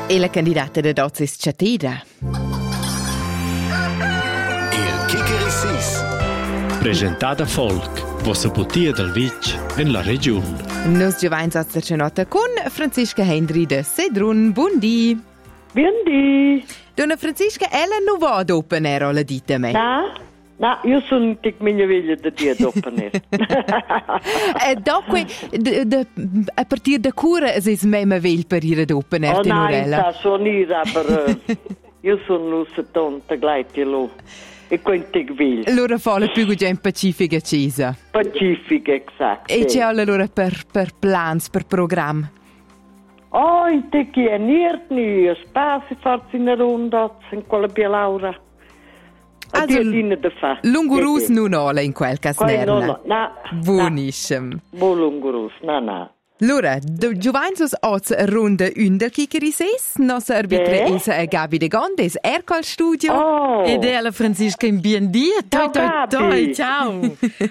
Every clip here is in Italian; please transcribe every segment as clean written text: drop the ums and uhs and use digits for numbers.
E la candidata da Doz es Chateda. Il Kicker-Sis. Presentada Folk, vostra potia del Vic in la regione. Nos giovani sazzacenota con Franziska Hendry de Sedrun. Buondì. Buondì. Donna Franziska, ella non va ad open air, la dite a me. No, io sono un tic mignaviglia da dia ad open air. E dopo, a partire da cura, è smema vel per ir ad open air, tenorella? No, sono ira, per io sono 70 gleiti lo. E quanti vil. Allora fa la più in Pacifica Cisa. Pacifica, esatto. E c'è allora per plans, per programma? Oh, in te chi è niertni, spazio farsi in ronda, in quella bia Laura. Also, l'ungurus non ha in quel caso. No. Buonissimo. Buon l'ungurus, no. Allora, Giovanni oz ronda un del Kikerises, nostra arbitra è Gabi De Gondes, al studio. Oh. Ed è alla Franziska in BND. Toi, ciao.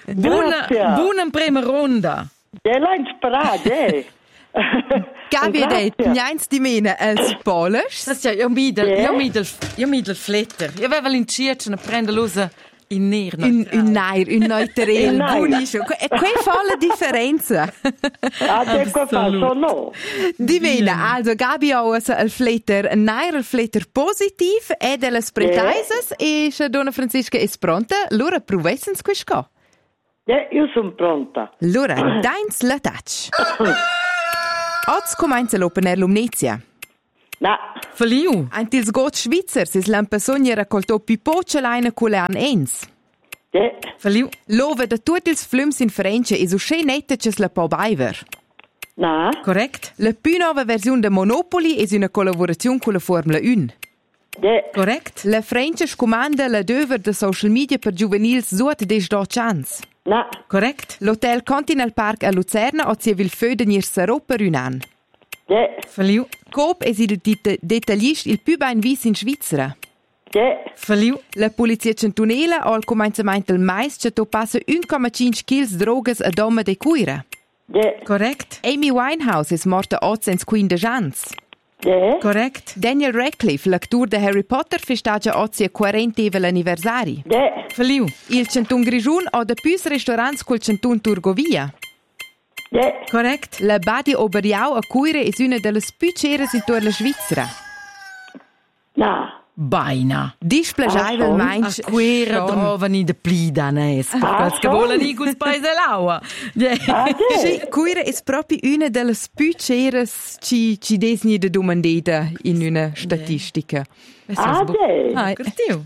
Buona prima ronda. L'ha inspirato, Gabi ha detto, niente di meno als Polish. Io mi del fletter. Io avevo l'incirce, ne prende l'usa in nero. Un neuterel, buonissimo. E qui fa la differenza. Qua fa no. Di meno, also Gabi ha il fletter, il fletter positiv, e delle spretaises, e se Donna Franziska è pronta, allora provessens questo. Io sono pronta. Allora, dains la touch. Oggi comincia l'open air Lumnezia. No. Verliu. Antils got Schweizer, sis l'ampersogna raccolto pipocciolaine con le ens. Verliu. Love da tutti ils flums in Francia e so schenette ches la po baiver. No. Correct. La più nuova versione de Monopoly è una collaborazione con la Formula 1. Correct. La Francia scomanda la döver de social media per juvenils suot des 12 ans. No. Correct. L'Hotel Continental Park a Luzerna ha il feu de nir sarò per un an. Verliu. Coop è il detaglista il più ben vis in Svizzera. Verliu. La polizia centunela ha al cominciamento il mais che passa 1,5 kg drogas a doma de cuira. Correct. Amy Winehouse è morta 815 ans. Correct. Daniel Radcliffe, l'attore di Harry Potter, festeggia oggi il 40° anniversario. Verliu. Il Centun Grigiun ha da più ristoranti col Centun Turgovia. Correct. La Badi Oberiau a Cuire è una delle più cere intorno alla Svizzera. No. Baina. Displagiava il mainz. A quera trovano de pli danes. Perché vogliono i gus paese l'aua. Sì, Cuire è proprio una delle più cere ci desni de domandata in una statistica. Cartiu.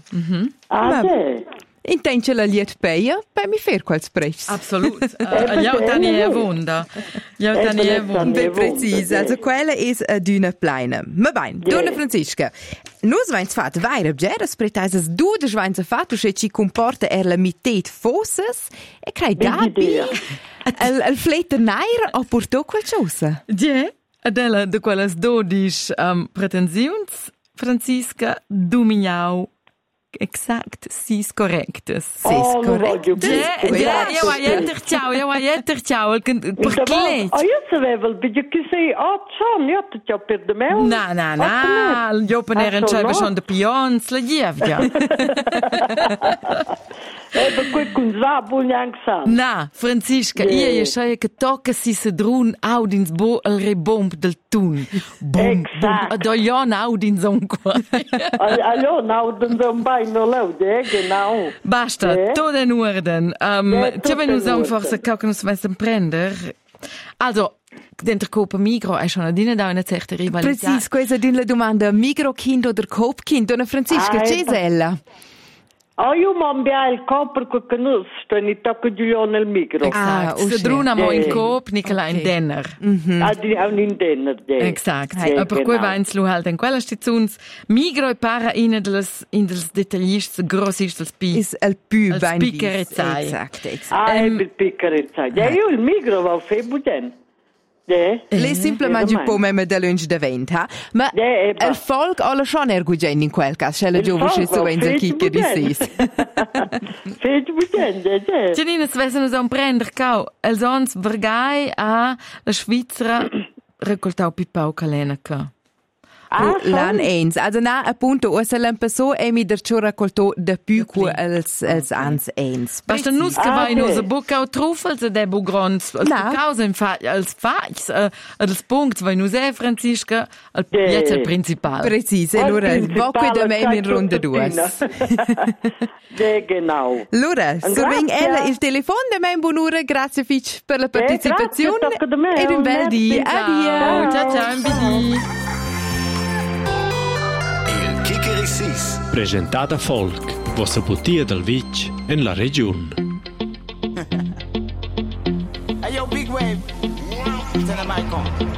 Intende la liet peia, per mi fer quals preis. Absolut. Io tani è wunda. Ben precisa, also quella è d'una pleina. Ma bene, Donna Franziska, nus vains fat vaire bgeres pretaises du de vains fat che ci comporta la mitet fosses e crei Gabi. Il fletter nair o porto qualcosa? Adela de quelles 12 pretensions, Franziska Dumignau. Exact, sis correctes. Sis correctes. Io ho jetter ciao, per chi io sapevo il video che sei John, io ti ho per de me. No, io penere c'è schon de pions, la gievia. Per quel con zabo neanche sa. No, Franziska, io sai che tocca si se drun audins bo al rebomb del tun. Bom, da io audins un qua. Allora audins un no laude, genau. Basta, tutto in ordine. Ci vengono forse che non si possono prendere. Also, dentro Coop Migro è schon una certa rivalità. Precis, questa è una domanda. Migro kind oder Coop kind? Donna Franziska, c'è ella? Io mambia il Coop perché non sto in tocco Giuliano nel micro. Se druna mo in Coop, Nicola in Denner. In Denner, Exact. Per cui va in slu halt in quella stazione Migro e para in dels dettaglisti grossisti pi. Is il più ben piccarezzai. Esatto. Il piccarezzai. Io il Migro va a fare buden. Lei semplicemente un po' meme da lunch da venta, ma il folk alla schon ergugen in quel caso, c'è la giovane su in del chicche di sis. Fece buden, Janina, se vesano un prender cau, els ons vergai a la Svizzera recoltau pipau calenaca. l'an eins. Also na, appunto, o se l'impesso e mi der ciora colto de più als ans eins. Basta nus che vai in usa bocca o truffels ed è bugrons. Als causa als fats, als punkt, vai nus è Franziska, jetzt il principal. Precise, allora, bocca de me in ronde duas. Genau. Allora, surveng ella il telefono de me in buon'ora, grazie Fitch per la partecipazione. Ed un bel dia. Addio. Ciao, ciao, un bidi. Il Kikeriksis. Presentata folk, vossa butia del Vitg in la regione. Hey yo, Big Wave. Tell them I come.